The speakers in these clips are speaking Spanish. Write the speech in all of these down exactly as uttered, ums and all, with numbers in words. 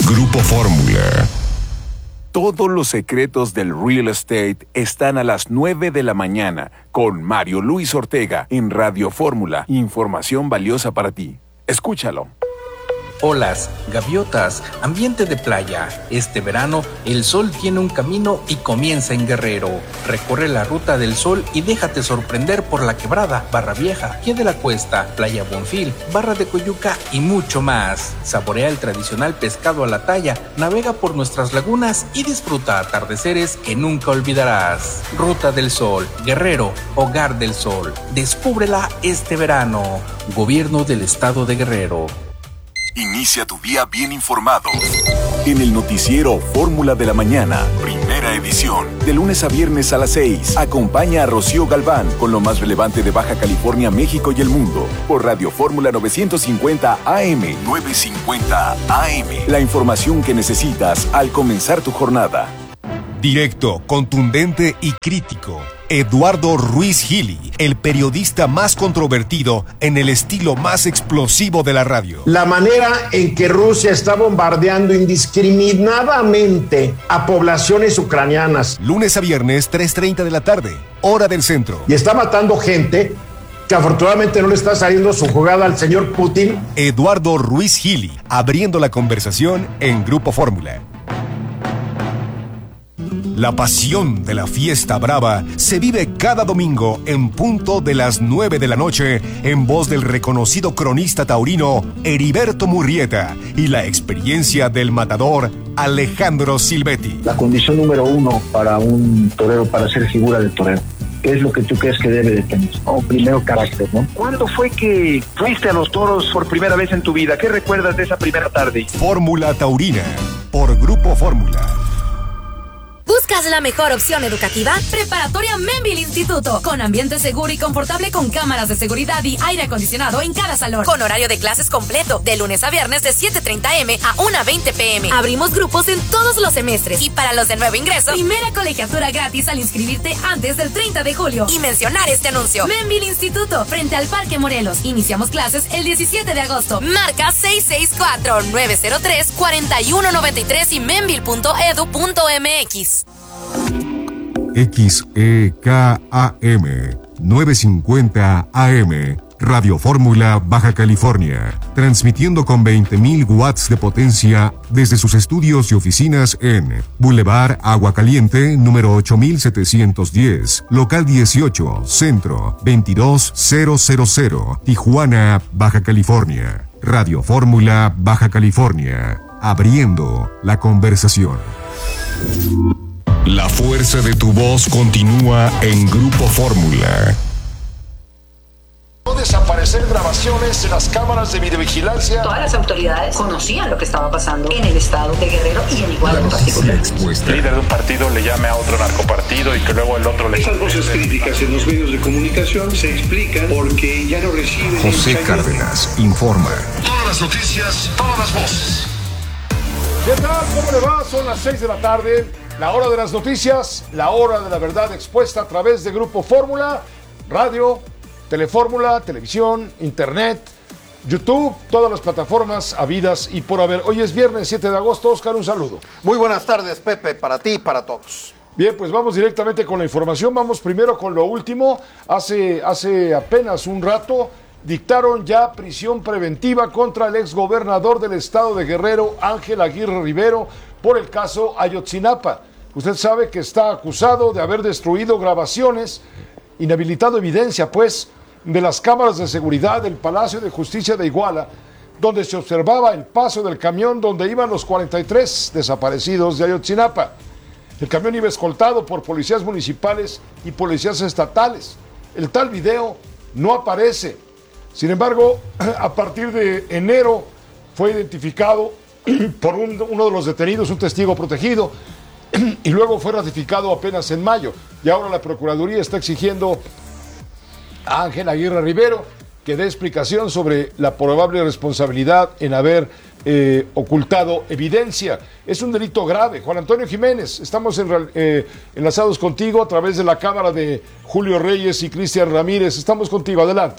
Grupo Fórmula. Todos los secretos del real estate están a las nueve de la mañana con Mario Luis Ortega en Radio Fórmula. Información valiosa para ti. Escúchalo. Olas, gaviotas, ambiente de playa. Este verano, el sol tiene un camino y comienza en Guerrero. Recorre la ruta del sol y déjate sorprender por La Quebrada, Barra Vieja, Pie de la Cuesta, Playa Bonfil, Barra de Coyuca y mucho más. Saborea el tradicional pescado a la talla, navega por nuestras lagunas y disfruta atardeceres que nunca olvidarás. Ruta del Sol, Guerrero, Hogar del Sol. Descúbrela este verano. Gobierno del Estado de Guerrero. Inicia tu día bien informado. En el noticiero Fórmula de la Mañana, primera edición. De lunes a viernes a las seis. Acompaña a Rocío Galván con lo más relevante de Baja California, México y el mundo. Por Radio Fórmula novecientos cincuenta A M. novecientos cincuenta A M. La información que necesitas al comenzar tu jornada. Directo, contundente y crítico. Eduardo Ruiz Gili, el periodista más controvertido en el estilo más explosivo de la radio. La manera en que Rusia está bombardeando indiscriminadamente a poblaciones ucranianas. Lunes a viernes, tres treinta de la tarde, hora del centro. Y está matando gente que afortunadamente no le está saliendo su jugada al señor Putin. Eduardo Ruiz Gili, abriendo la conversación en Grupo Fórmula. La pasión de la fiesta brava se vive cada domingo en punto de las nueve de la noche en voz del reconocido cronista taurino Heriberto Murrieta y la experiencia del matador Alejandro Silvetti. La condición número uno para un torero, para ser figura de torero, ¿qué es lo que tú crees que debe de tener? Oh, primero carácter, ¿no? ¿Cuándo fue que fuiste a los toros por primera vez en tu vida? ¿Qué recuerdas de esa primera tarde? Fórmula Taurina, por Grupo Fórmula. ¿Buscas la mejor opción educativa? Preparatoria Membil Instituto, con ambiente seguro y confortable con cámaras de seguridad y aire acondicionado en cada salón. Con horario de clases completo, de lunes a viernes de siete treinta eme a una veinte peme. Abrimos grupos en todos los semestres y para los de nuevo ingreso, primera colegiatura gratis al inscribirte antes del treinta de julio. Y mencionar este anuncio. Membil Instituto, frente al Parque Morelos. Iniciamos clases el diecisiete de agosto. Marca seis seis cuatro, nueve cero tres, cuatro uno nueve tres y membil punto edu punto eme equis. X E K A M novecientos cincuenta A M, Radio Fórmula Baja California, transmitiendo con veinte mil watts de potencia desde sus estudios y oficinas en Boulevard Agua Caliente, número ocho mil setecientos diez, local dieciocho, Centro, veintidós mil, Tijuana, Baja California. Radio Fórmula Baja California, abriendo la conversación. La fuerza de tu voz continúa en Grupo Fórmula. Desaparecer grabaciones en las cámaras de videovigilancia. Todas las autoridades conocían lo que estaba pasando en el estado de Guerrero y en Iguala en particular. El líder de un partido le llame a otro narcopartido y que luego el otro le... Esas voces críticas en los medios de comunicación se explican porque ya no reciben... José Cárdenas informa. Todas las noticias, todas las voces. ¿Qué tal? ¿Cómo le va? Son las seis de la tarde. La hora de las noticias, la hora de la verdad expuesta a través de Grupo Fórmula, radio, Telefórmula, televisión, internet, YouTube, todas las plataformas habidas y por haber. Hoy es viernes siete de agosto. Oscar, un saludo. Muy buenas tardes, Pepe, para ti y para todos. Bien, pues vamos directamente con la información. Vamos primero con lo último. Hace, hace apenas un rato dictaron ya prisión preventiva contra el exgobernador del estado de Guerrero, Ángel Aguirre Rivero, por el caso Ayotzinapa. Usted sabe que está acusado de haber destruido grabaciones, inhabilitado evidencia, pues, de las cámaras de seguridad del Palacio de Justicia de Iguala, donde se observaba el paso del camión donde iban los cuarenta y tres desaparecidos de Ayotzinapa. El camión iba escoltado por policías municipales y policías estatales. El tal video no aparece. Sin embargo, a partir de enero fue identificado por un, uno de los detenidos, un testigo protegido, y luego fue ratificado apenas en mayo. Y ahora la Procuraduría está exigiendo a Ángel Aguirre Rivero que dé explicación sobre la probable responsabilidad en haber eh, ocultado evidencia. Es un delito grave. Juan Antonio Jiménez, estamos en, eh, enlazados contigo a través de la cámara de Julio Reyes y Cristian Ramírez. Estamos contigo, adelante.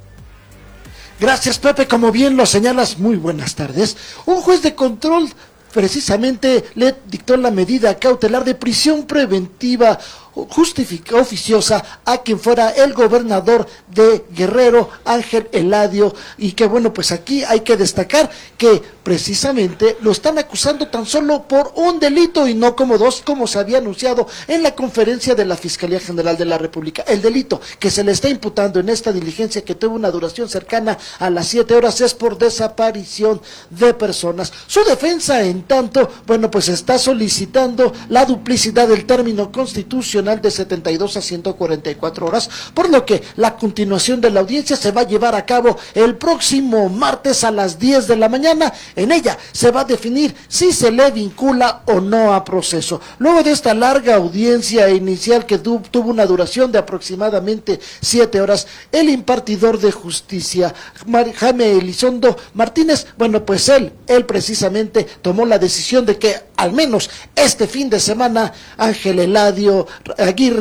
Gracias, Pepe. Como bien lo señalas, muy buenas tardes. Un juez de control precisamente le dictó la medida cautelar de prisión preventiva justifica, oficiosa a quien fuera el gobernador de Guerrero, Ángel Eladio, y que bueno, pues aquí hay que destacar que precisamente lo están acusando tan solo por un delito y no como dos, como se había anunciado en la conferencia de la Fiscalía General de la República. El delito que se le está imputando en esta diligencia, que tuvo una duración cercana a las siete horas, es por desaparición de personas. Su defensa, en tanto, bueno, pues está solicitando la duplicidad del término constitucional de setenta y dos a ciento cuarenta y cuatro horas, por lo que la continuación de la audiencia se va a llevar a cabo el próximo martes a las diez de la mañana. En ella se va a definir si se le vincula o no a proceso. Luego de esta larga audiencia inicial que tu, tuvo una duración de aproximadamente siete horas, el impartidor de justicia, Jaime Elizondo Martínez, bueno, pues él, él precisamente tomó la decisión de que al menos este fin de semana Ángel Eladio Aguirre